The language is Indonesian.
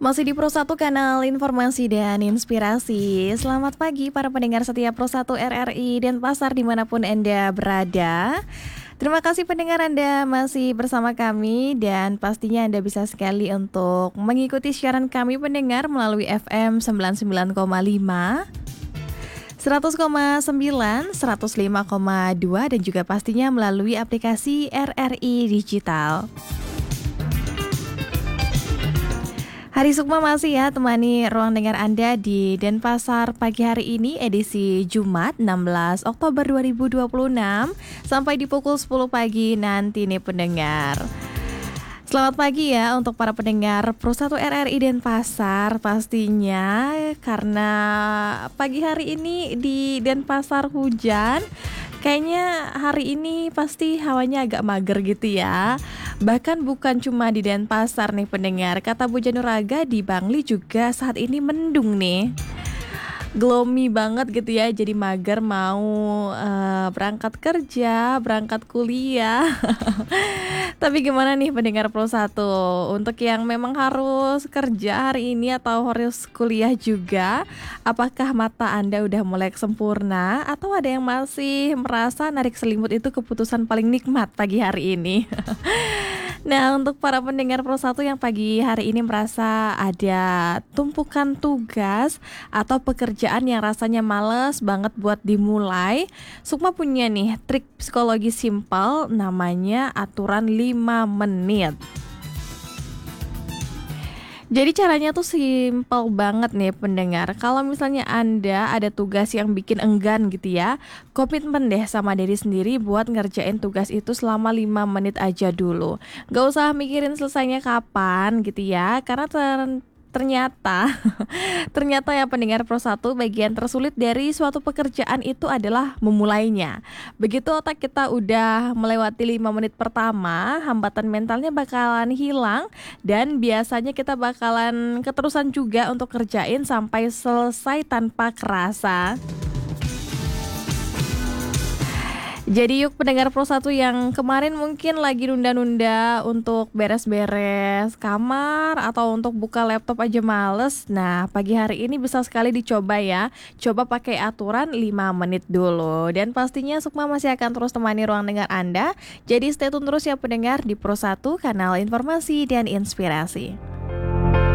Masih di Pro 1 kanal informasi dan inspirasi. Selamat pagi para pendengar setia Pro 1 RRI Denpasar dimanapun Anda berada. Terima kasih pendengar Anda masih bersama kami dan pastinya Anda bisa sekali untuk mengikuti siaran kami pendengar melalui FM 99,5, 100,9, 105,2 dan juga pastinya melalui aplikasi RRI Digital. Hari Sukma masih ya temani ruang dengar Anda di Denpasar pagi hari ini edisi Jumat 16 Oktober 2026 sampai di pukul 10 pagi nanti nih pendengar. Selamat pagi ya untuk para pendengar Pro 1 RRI Denpasar pastinya karena pagi hari ini di Denpasar hujan. Kayaknya hari ini pasti hawanya agak mager gitu ya. Bahkan bukan cuma di Denpasar nih pendengar. Kata Bu Januraga di Bangli juga saat ini mendung nih. Gloomy banget gitu ya. Jadi mager mau berangkat kerja, berangkat kuliah. Tapi gimana nih pendengar Pro 1? Untuk yang memang harus kerja hari ini atau harus kuliah juga, apakah mata Anda udah mulai sempurna atau ada yang masih merasa narik selimut itu keputusan paling nikmat pagi hari ini? Nah, untuk para pendengar Pro 1 yang pagi hari ini merasa ada tumpukan tugas atau pekerjaan yang rasanya males banget buat dimulai, Sukma punya nih trik psikologi simpel namanya aturan 5 menit. Jadi caranya tuh simpel banget nih pendengar. Kalau misalnya Anda ada tugas yang bikin enggan gitu ya, komitmen deh sama diri sendiri buat ngerjain tugas itu selama 5 menit aja dulu. Gak usah mikirin selesainya kapan gitu ya, karena ternyata ya pendengar Pro 1 bagian tersulit dari suatu pekerjaan itu adalah memulainya. Begitu otak kita udah melewati 5 menit pertama, hambatan mentalnya bakalan hilang dan biasanya kita bakalan keterusan juga untuk kerjain sampai selesai tanpa kerasa. Jadi yuk pendengar Pro 1 yang kemarin mungkin lagi nunda-nunda untuk beres-beres kamar atau untuk buka laptop aja males. Nah pagi hari ini bisa sekali dicoba ya. Coba pakai aturan 5 menit dulu. Dan pastinya Sukma masih akan terus temani ruang dengar Anda. Jadi stay tune terus ya pendengar di Pro 1 kanal informasi dan inspirasi.